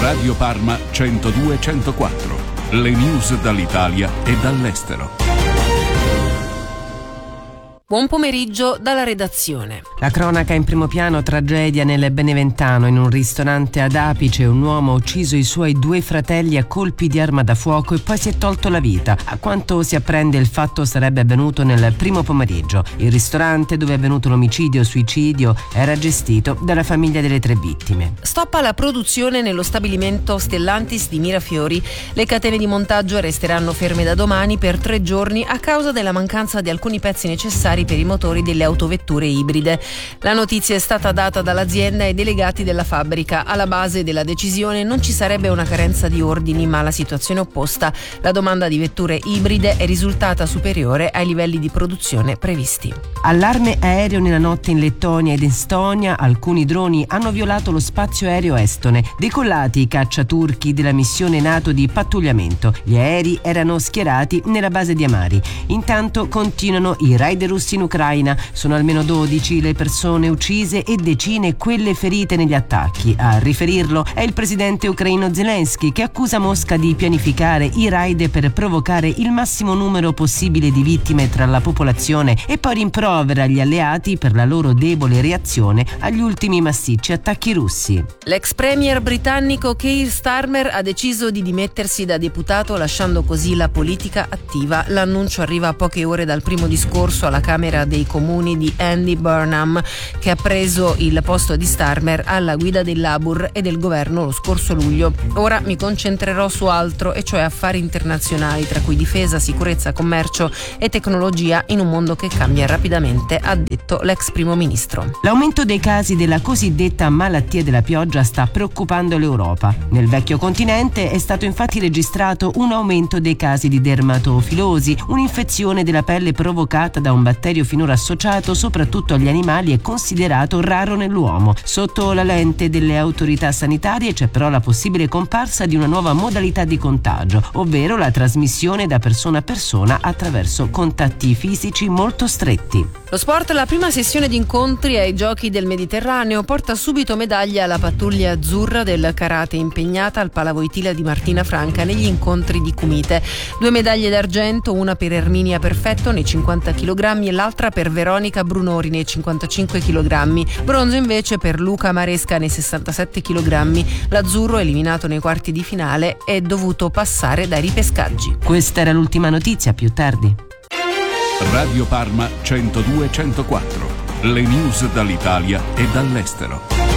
Radio Parma 102-104. Le news dall'Italia e dall'estero. Buon pomeriggio dalla redazione. La cronaca in primo piano: tragedia nel Beneventano. In un ristorante ad Apice un uomo ha ucciso i suoi 2 fratelli a colpi di arma da fuoco e poi si è tolto la vita. A quanto si apprende, il fatto sarebbe avvenuto nel primo pomeriggio. Il ristorante dove è avvenuto l'omicidio-suicidio era gestito dalla famiglia delle 3 vittime. Stop alla produzione nello stabilimento Stellantis di Mirafiori. Le catene di montaggio resteranno ferme da domani per 3 giorni a causa della mancanza di alcuni pezzi necessari per i motori delle autovetture ibride. La notizia è stata data dall'azienda ai delegati della fabbrica. Alla base della decisione non ci sarebbe una carenza di ordini, ma la situazione opposta. La domanda di vetture ibride è risultata superiore ai livelli di produzione previsti. Allarme aereo nella notte in Lettonia ed Estonia. Alcuni droni hanno violato lo spazio aereo estone. Decollati i cacciaturchi della missione NATO di pattugliamento. Gli aerei erano schierati nella base di Amari. Intanto continuano i raid russi in Ucraina. Sono almeno 12 le persone uccise e decine quelle ferite negli attacchi. A riferirlo è il presidente ucraino Zelensky, che accusa Mosca di pianificare i raid per provocare il massimo numero possibile di vittime tra la popolazione e poi rimprovera gli alleati per la loro debole reazione agli ultimi massicci attacchi russi. L'ex premier britannico Keir Starmer ha deciso di dimettersi da deputato, lasciando così la politica attiva. L'annuncio arriva a poche ore dal primo discorso alla Camera dei Comuni di Andy Burnham, che ha preso il posto di Starmer alla guida del Labour e del governo lo scorso luglio. Ora mi concentrerò su altro, e cioè affari internazionali, tra cui difesa, sicurezza, commercio e tecnologia, in un mondo che cambia rapidamente, ha detto l'ex primo ministro. L'aumento dei casi della cosiddetta malattia della pioggia sta preoccupando l'Europa. Nel vecchio continente è stato infatti registrato un aumento dei casi di dermatofilosi, un'infezione della pelle provocata da un batterio finora associato soprattutto agli animali e considerato raro nell'uomo. Sotto la lente delle autorità sanitarie c'è però la possibile comparsa di una nuova modalità di contagio, ovvero la trasmissione da persona a persona attraverso contatti fisici molto stretti. Lo sport: la prima sessione di incontri ai Giochi del Mediterraneo porta subito medaglia alla pattuglia azzurra del karate, impegnata al palavoitile di Martina Franca negli incontri di Cumite. 2 medaglie d'argento, una per Erminia Perfetto nei 50 kg e l'altra per Veronica Brunori nei 55 kg. Bronzo invece per Luca Maresca nei 67 kg. L'azzurro, eliminato nei quarti di finale, è dovuto passare dai ripescaggi. Questa era l'ultima notizia, più tardi. Radio Parma 102-104. Le news dall'Italia e dall'estero.